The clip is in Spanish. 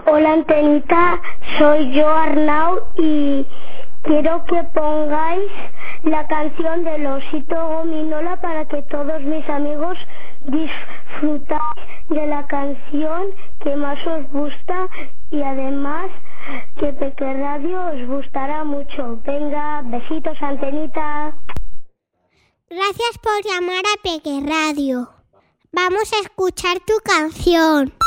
Hola Antenita, soy yo Arnau y quiero que pongáis la canción del Osito Gominola para que todos mis amigos disfrutáis de la canción que más os gusta y además que Peque Radio os gustará mucho. Venga, besitos Antenita. Gracias por llamar a Peque Radio. Vamos a escuchar tu canción.